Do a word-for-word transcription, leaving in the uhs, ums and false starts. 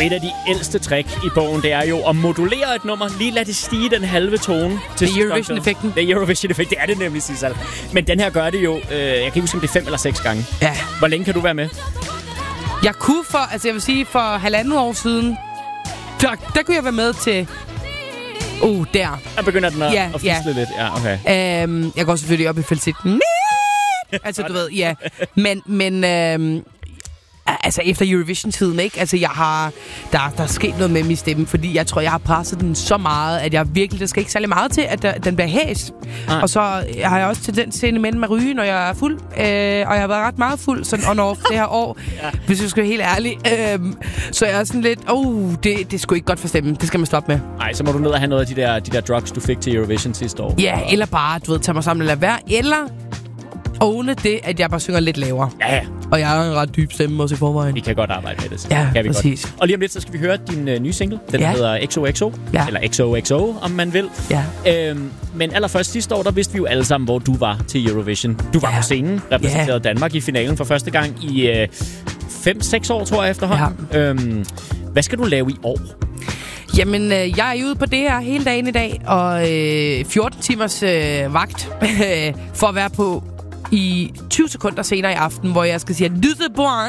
et af de ældste trick i bogen, det er jo at modulere et nummer, lige lade det stige den halve tone. Det er Eurovision-effekten. Det er Eurovision-effekt, det er det nemlig, Sissel. Men den her gør det jo, øh, jeg kan ikke huske, om det er fem eller seks gange. Ja. Hvor længe kan du være med? Jeg kunne for, altså jeg vil sige, for halvandet år siden, der, der kunne jeg være med til... Uh, der. Der begynder den at, ja, at fisle ja. lidt. Ja, okay. Um, jeg går selvfølgelig op i falsetten. Altså, du ved, ja. Men, men øhm, altså, efter Eurovision-tiden, ikke? Altså, jeg har... Der, der er sket noget med min stemme, fordi jeg tror, jeg har presset den så meget, at jeg virkelig... Der skal ikke særlig meget til, at der, den bliver hæs. Ah. Og så har jeg også tendens til med at ryge, når jeg er fuld. Øh, og jeg har været ret meget fuld, sådan on-off det her år. Ja. Hvis jeg skal være helt ærlig. Øh, så jeg er sådan lidt... Oh, det, det er sgu ikke godt for stemmen. Det skal man stoppe med. Nej, så må du ned og have noget af de der, de der drugs, du fik til Eurovision sidste år. Ja, eller bare, du ved, tage mig sammen eller være. Eller... Åne det, at jeg bare synger lidt lavere. Ja, ja. Og jeg har en ret dyb stemme også i forvejen. Vi kan godt arbejde med det. Så. Ja, kan vi præcis. Godt. Og lige om lidt, så skal vi høre din øh, nye single. Den ja. hedder X O X O. Ja. Eller X O X O, om man vil. Ja. Øhm, men allerførst sidste år, der vidste vi jo alle sammen, hvor du var til Eurovision. Du var ja. på scenen, repræsenterede ja. Danmark i finalen for første gang i øh, fem seks år, tror jeg, efterhånden. Ja. Øhm, hvad skal du lave i år? Jamen, øh, jeg er ude på det her hele dagen i dag, og øh, fjorten timers øh, vagt for at være på i tyve sekunder senere i aften, hvor jeg skal sige, lytte på